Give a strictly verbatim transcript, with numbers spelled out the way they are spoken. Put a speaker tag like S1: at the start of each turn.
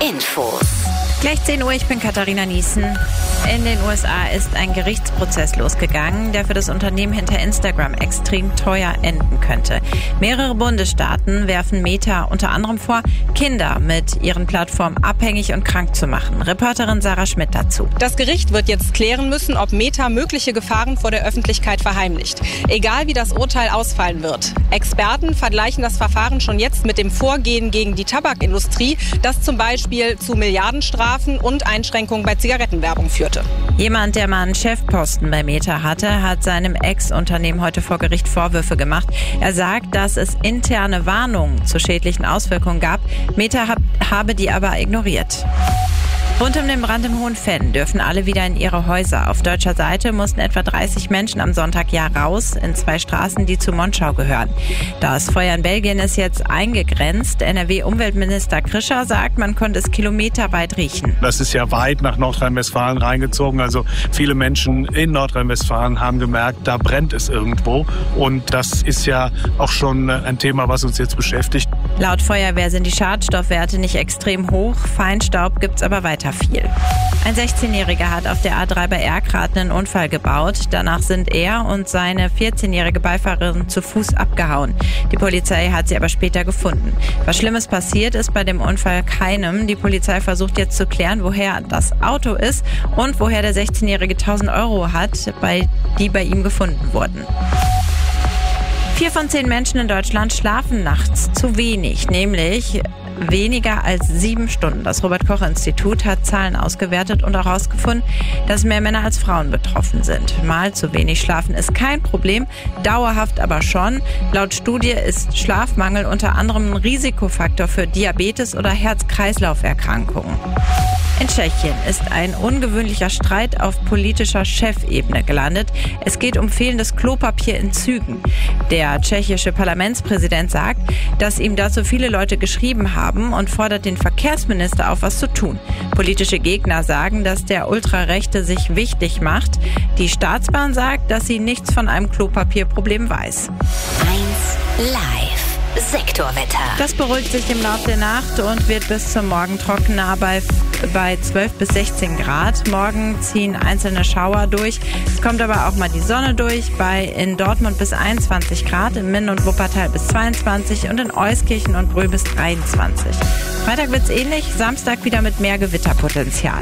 S1: Infos.
S2: Gleich zehn Uhr, ich bin Katharina Niesen. In den U S A ist ein Gerichtsprozess losgegangen, der für das Unternehmen hinter Instagram extrem teuer enden könnte. Mehrere Bundesstaaten werfen Meta unter anderem vor, Kinder mit ihren Plattformen abhängig und krank zu machen. Reporterin Sarah Schmidt dazu.
S3: Das Gericht wird jetzt klären müssen, ob Meta mögliche Gefahren vor der Öffentlichkeit verheimlicht. Egal wie das Urteil ausfallen wird. Experten vergleichen das Verfahren schon jetzt mit dem Vorgehen gegen die Tabakindustrie, das zum Beispiel zu Milliardenstrafen und Einschränkungen bei Zigarettenwerbung führte.
S2: Jemand, der mal einen Chefposten bei Meta hatte, hat seinem Ex-Unternehmen heute vor Gericht Vorwürfe gemacht. Er sagt, dass es interne Warnungen zu schädlichen Auswirkungen gab. Meta hab, habe die aber ignoriert. Rund um den Brand im Hohenfenn dürfen alle wieder in ihre Häuser. Auf deutscher Seite mussten etwa dreißig Menschen am Sonntag ja raus in zwei Straßen, die zu Monschau gehören. Das Feuer in Belgien ist jetzt eingegrenzt. N R W-Umweltminister Krischer sagt, man konnte es kilometerweit riechen.
S4: Das ist ja weit nach Nordrhein-Westfalen reingezogen. Also viele Menschen in Nordrhein-Westfalen haben gemerkt, da brennt es irgendwo. Und das ist ja auch schon ein Thema, was uns jetzt beschäftigt.
S2: Laut Feuerwehr sind die Schadstoffwerte nicht extrem hoch. Feinstaub gibt's aber weiter viel. Ein sechzehnjähriger hat auf der A drei bei Erkrath einen Unfall gebaut. Danach sind er und seine vierzehnjährige Beifahrerin zu Fuß abgehauen. Die Polizei hat sie aber später gefunden. Was Schlimmes passiert ist bei dem Unfall keinem. Die Polizei versucht jetzt zu klären, woher das Auto ist und woher der sechzehnjährige tausend Euro hat, bei, die bei ihm gefunden wurden. Vier von zehn Menschen in Deutschland schlafen nachts zu wenig, nämlich weniger als sieben Stunden. Das Robert-Koch-Institut hat Zahlen ausgewertet und herausgefunden, dass mehr Männer als Frauen betroffen sind. Mal zu wenig schlafen ist kein Problem, dauerhaft aber schon. Laut Studie ist Schlafmangel unter anderem ein Risikofaktor für Diabetes oder Herz-Kreislauf-Erkrankungen. In Tschechien ist ein ungewöhnlicher Streit auf politischer Chefebene gelandet. Es geht um fehlendes Klopapier in Zügen. Der tschechische Parlamentspräsident sagt, dass ihm dazu viele Leute geschrieben haben und fordert den Verkehrsminister auf, was zu tun. Politische Gegner sagen, dass der Ultrarechte sich wichtig macht. Die Staatsbahn sagt, dass sie nichts von einem Klopapierproblem weiß.
S1: eins live. Sektorwetter.
S2: Das beruhigt sich im Laufe der Nacht und wird bis zum Morgen trockener bei, bei zwölf bis sechzehn Grad. Morgen ziehen einzelne Schauer durch. Es kommt aber auch mal die Sonne durch. Bei in Dortmund bis einundzwanzig Grad, in Minden und Wuppertal bis zweiundzwanzig und in Euskirchen und Brühl bis dreiundzwanzig. Freitag wird's ähnlich, Samstag wieder mit mehr Gewitterpotenzial.